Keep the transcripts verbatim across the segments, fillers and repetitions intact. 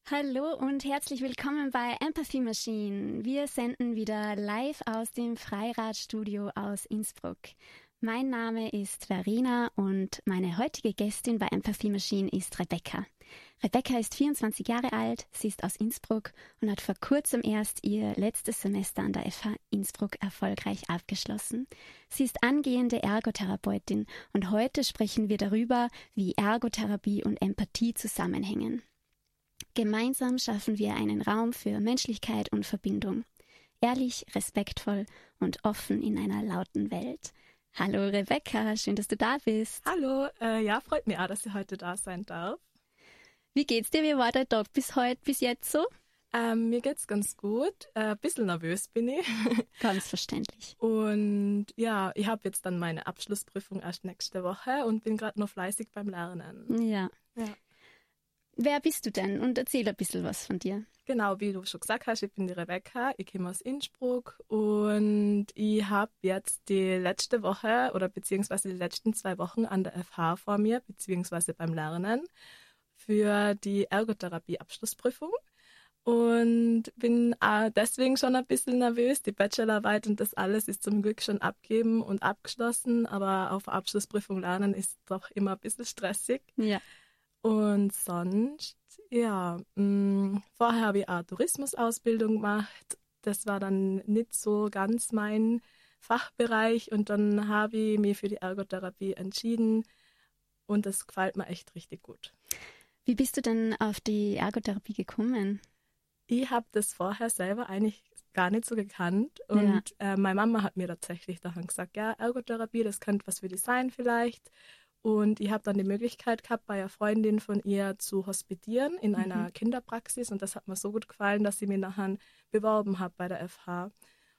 Hallo und herzlich willkommen bei Empathy Machine. Wir senden wieder live aus dem Freiradstudio aus Innsbruck. Mein Name ist Verena und meine heutige Gästin bei Empathy Machine ist Rebecca. Rebecca ist vierundzwanzig Jahre alt, sie ist aus Innsbruck und hat vor kurzem erst ihr letztes Semester an der F H Innsbruck erfolgreich abgeschlossen. Sie ist angehende Ergotherapeutin und heute sprechen wir darüber, wie Ergotherapie und Empathie zusammenhängen. Gemeinsam schaffen wir einen Raum für Menschlichkeit und Verbindung. Ehrlich, respektvoll und offen in einer lauten Welt. Hallo Rebecca, schön, dass du da bist. Hallo, äh, ja, freut mich auch, dass ich heute da sein darf. Wie geht's dir? Wie war der Tag bis heute, bis jetzt so? Ähm, mir geht's ganz gut. Äh, ein bisschen nervös bin ich. Ganz verständlich. Und ja, ich habe jetzt dann meine Abschlussprüfung erst nächste Woche und bin gerade noch fleißig beim Lernen. Ja. ja. Wer bist du denn? Und erzähl ein bisschen was von dir. Genau, wie du schon gesagt hast, ich bin die Rebecca, ich komme aus Innsbruck und ich habe jetzt die letzte Woche oder beziehungsweise die letzten zwei Wochen an der F H vor mir, beziehungsweise beim Lernen für die Ergotherapie-Abschlussprüfung und bin auch deswegen schon ein bisschen nervös. Die Bachelorarbeit und das alles ist zum Glück schon abgegeben und abgeschlossen, aber auf Abschlussprüfung lernen ist doch immer ein bisschen stressig. Ja. Und sonst, ja, mh, vorher habe ich auch Tourismusausbildung gemacht. Das war dann nicht so ganz mein Fachbereich und dann habe ich mich für die Ergotherapie entschieden und das gefällt mir echt richtig gut. Wie bist du denn auf die Ergotherapie gekommen? Ich habe das vorher selber eigentlich gar nicht so gekannt und ja. äh, meine Mama hat mir tatsächlich daran gesagt, ja, Ergotherapie, das könnte was für dich sein vielleicht. Und ich habe dann die Möglichkeit gehabt, bei einer Freundin von ihr zu hospitieren in einer mhm. Kinderpraxis. Und das hat mir so gut gefallen, dass ich mich nachher beworben habe bei der F H.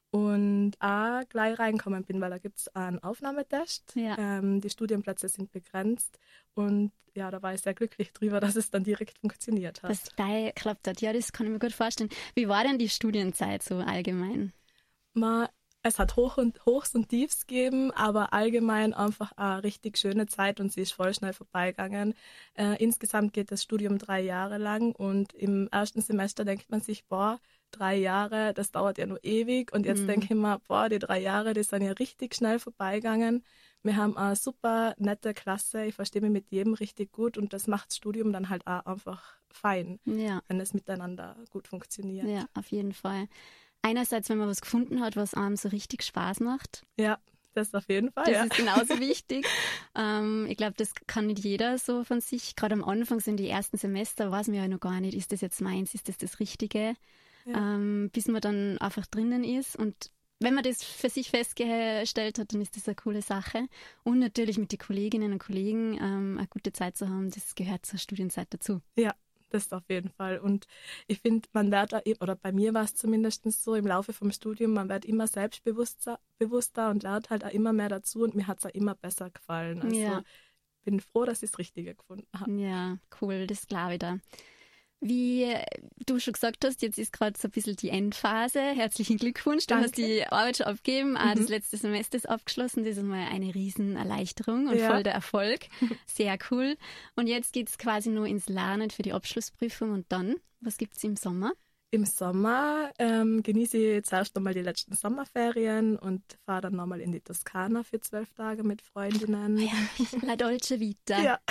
Und auch gleich reinkommen bin, weil da gibt es einen Aufnahmetest. Ja. Ähm, die Studienplätze sind begrenzt. Und ja, da war ich sehr glücklich drüber, dass es dann direkt funktioniert hat. Das gleich klappt hat. Ja, das kann ich mir gut vorstellen. Wie war denn die Studienzeit so allgemein? Man Es hat Hoch und, Hochs und Tiefs gegeben, aber allgemein einfach eine richtig schöne Zeit und sie ist voll schnell vorbeigegangen. Äh, insgesamt geht das Studium drei Jahre lang und im ersten Semester denkt man sich, boah, drei Jahre, das dauert ja nur ewig. Und jetzt mhm. denke ich mir, boah, die drei Jahre, die sind ja richtig schnell vorbeigegangen. Wir haben eine super nette Klasse, ich verstehe mich mit jedem richtig gut und das macht das Studium dann halt auch einfach fein, ja. wenn es miteinander gut funktioniert. Ja, auf jeden Fall. Einerseits, wenn man was gefunden hat, was einem so richtig Spaß macht. Ja, das auf jeden Fall. Das ja. ist genauso wichtig. ähm, ich glaube, das kann nicht jeder so von sich. Gerade am Anfang sind die ersten Semester, weiß man ja noch gar nicht, ist das jetzt meins, ist das das Richtige? Ja. Ähm, bis man dann einfach drinnen ist. Und wenn man das für sich festgestellt hat, dann ist das eine coole Sache. Und natürlich mit den Kolleginnen und Kollegen ähm, eine gute Zeit zu haben, das gehört zur Studienzeit dazu. Ja. Das auf jeden Fall. Und ich finde, man wird, oder bei mir war es zumindest so, im Laufe vom Studium, man wird immer selbstbewusster bewusster und lernt halt auch immer mehr dazu und mir hat es auch immer besser gefallen. Also ja. bin froh, dass ich das Richtige gefunden habe. Ja, cool, das glaube ich da. Wie du schon gesagt hast, jetzt ist gerade so ein bisschen die Endphase. Herzlichen Glückwunsch, du Danke. hast die Arbeit schon abgegeben, auch mhm. das letzte Semester ist abgeschlossen. Das ist mal eine Riesenerleichterung und ja. voll der Erfolg. Sehr cool. Und jetzt geht es quasi nur ins Lernen für die Abschlussprüfung und dann, was gibt es im Sommer? Im Sommer ähm, genieße ich zuerst nochmal die letzten Sommerferien und fahre dann nochmal in die Toskana für zwölf Tage mit Freundinnen. Ja, La Dolce Vita. Ja.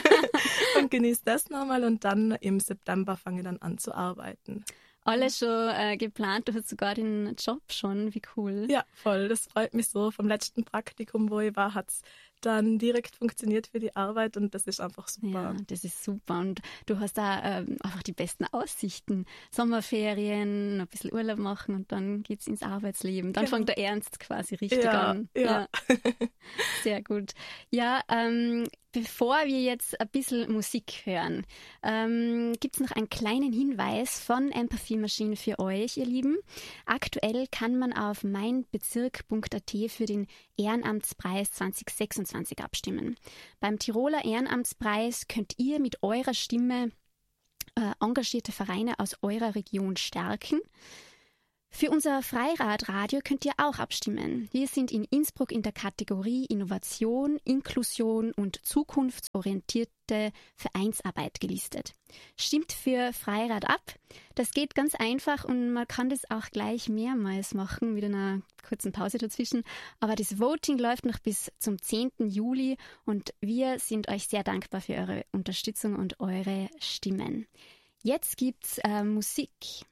Und genieße das nochmal und dann im September fange ich dann an zu arbeiten. Alles schon äh, geplant, du hast sogar den Job schon, wie cool. Ja, voll, das freut mich so. Vom letzten Praktikum, wo ich war, hat es dann direkt funktioniert für die Arbeit und das ist einfach super. Ja, das ist super und du hast da ähm, einfach die besten Aussichten. Sommerferien, ein bisschen Urlaub machen und dann geht's ins Arbeitsleben. Dann genau. fängt der Ernst quasi richtig ja, an. Ja. ja. Sehr gut. Ja, ähm, bevor wir jetzt ein bisschen Musik hören, ähm, gibt es noch einen kleinen Hinweis von Empathy Machine für euch, ihr Lieben. Aktuell kann man auf meinbezirk punkt a t für den Ehrenamtspreis zwanzig sechsundzwanzig abstimmen. Beim Tiroler Ehrenamtspreis könnt ihr mit eurer Stimme äh, engagierte Vereine aus eurer Region stärken. Für unser Freiradradio könnt ihr auch abstimmen. Wir sind in Innsbruck in der Kategorie Innovation, Inklusion und zukunftsorientierte Vereinsarbeit gelistet. Stimmt für Freirad ab. Das geht ganz einfach und man kann das auch gleich mehrmals machen mit einer kurzen Pause dazwischen. Aber das Voting läuft noch bis zum zehnten Juli und wir sind euch sehr dankbar für eure Unterstützung und eure Stimmen. Jetzt gibt's äh, Musik.